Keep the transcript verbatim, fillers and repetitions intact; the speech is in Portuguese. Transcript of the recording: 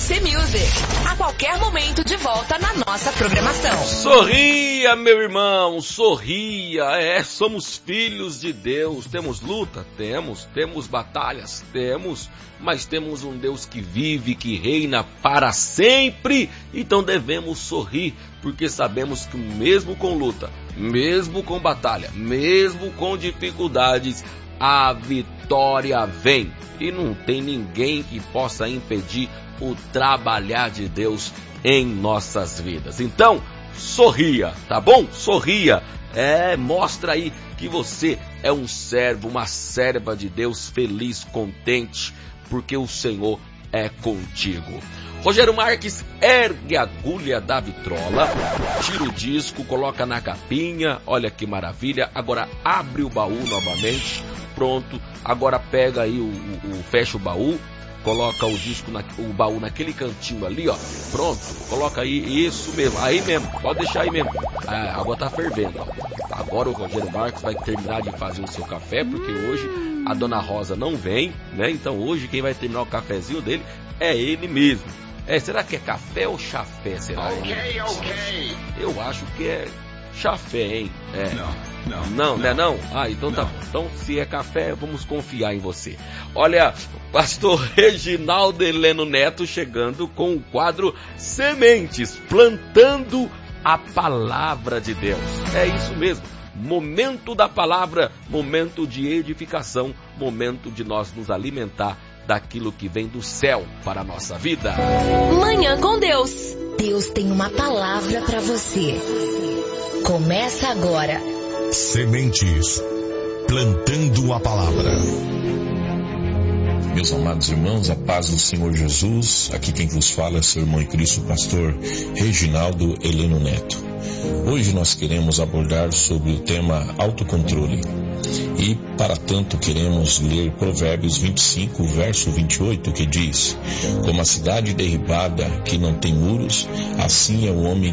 C Music. A qualquer momento de volta na nossa programação. Sorria, meu irmão, sorria. É, somos filhos de Deus. Temos luta? Temos. Temos batalhas? Temos. Mas temos um Deus que vive, que reina para sempre. Então devemos sorrir, porque sabemos que mesmo com luta, mesmo com batalha, mesmo com dificuldades, a vitória vem. E não tem ninguém que possa impedir o trabalhar de Deus em nossas vidas. Então, sorria, tá bom? Sorria. É, mostra aí que você é um servo, uma serva de Deus, feliz, contente, porque o Senhor é contigo. Rogério Marques ergue a agulha da vitrola, tira o disco, coloca na capinha, olha que maravilha. Agora abre o baú novamente, pronto. Agora pega aí o, o, o fecha o baú, coloca o disco, na, o baú naquele cantinho ali, ó. Pronto, coloca aí, isso mesmo, aí mesmo, pode deixar aí mesmo. Ah, agora tá fervendo, ó. Agora o Rogério Marques vai terminar de fazer o seu café, porque hoje a Dona Rosa não vem, né? Então hoje quem vai terminar o cafezinho dele é ele mesmo. É, será que é café ou chafé, será? Ok, ok. Eu acho que é chafé, hein? É. Não, não. Não, não é não? Ah, então tá bom. Então, se é café, vamos confiar em você. Olha, pastor Reginaldo Heleno Neto chegando com o quadro Sementes, plantando a palavra de Deus. É isso mesmo. Momento da palavra, momento de edificação, momento de nós nos alimentar daquilo que vem do céu para a nossa vida. Manhã com Deus. Deus tem uma palavra para você. Começa agora. Sementes, plantando a palavra. Meus amados irmãos, a paz do Senhor Jesus. Aqui quem vos fala é seu irmão em Cristo, pastor Reginaldo Heleno Neto. Hoje nós queremos abordar sobre o tema autocontrole. E, para tanto, queremos ler Provérbios vinte e cinco, verso vinte e oito, que diz: como a cidade derribada que não tem muros, assim é o homem